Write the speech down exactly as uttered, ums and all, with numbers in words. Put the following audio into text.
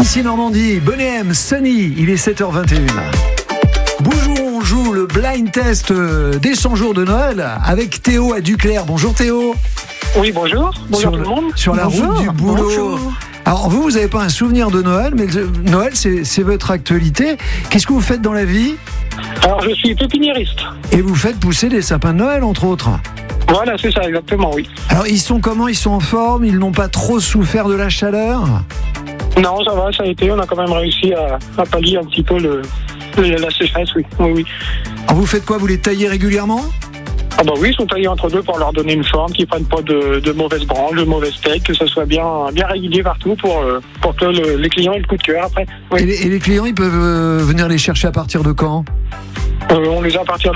Ici Normandie, Bonnet, Sunny, il est sept heures vingt et une. Bonjour, on joue le blind test des cent jours de Noël avec Théo à Duclair. Bonjour Théo. Oui, bonjour. Bonjour sur, tout le monde. Sur la bonjour. route du boulot. Bonjour. Alors vous, vous n'avez pas un souvenir de Noël, mais le, Noël, c'est, c'est votre actualité. Qu'est-ce que vous faites dans la vie ? Alors, je suis pépiniériste. Et vous faites pousser des sapins de Noël, entre autres. Voilà, c'est ça, exactement, oui. Alors, ils sont comment ? Ils sont en forme ? Ils n'ont pas trop souffert de la chaleur ? Non, ça va, ça a été. On a quand même réussi à, à pallier un petit peu le, le, la sécheresse, oui. oui, oui. Alors, vous faites quoi ? Vous les taillez régulièrement ? Ah bah oui, ils sont taillés entre deux pour leur donner une forme, qu'ils ne prennent pas de, de mauvaises branches, de mauvaises steaks, que ça soit bien, bien régulier partout pour, pour que le, les clients aient le coup de cœur après. Oui. Et, les, et les clients, ils peuvent venir les chercher à partir de quand ? euh, On les a à partir de